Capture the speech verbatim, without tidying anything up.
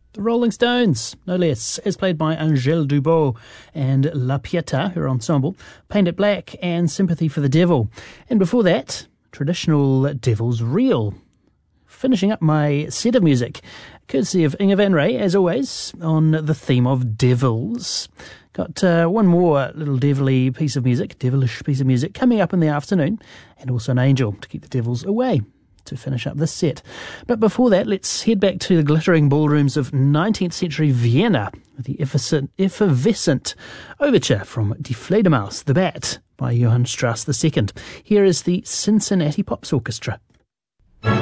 The Rolling Stones, no less, as played by Angèle Dubos and La Pietà, her ensemble, Paint It Black and Sympathy for the Devil. And before that, traditional Devil's Reel. Finishing up my set of music, courtesy of Inga Van Ray, as always, on the theme of devils. Got uh, one more little devilly piece of music, devilish piece of music, coming up in the afternoon, and also an angel to keep the devils away, to finish up this set. But before that, let's head back to the glittering ballrooms of nineteenth century Vienna with the effervescent, effervescent overture from Die Fledermaus, the Bat, by Johann Strauss the Second. Here is the Cincinnati Pops Orchestra.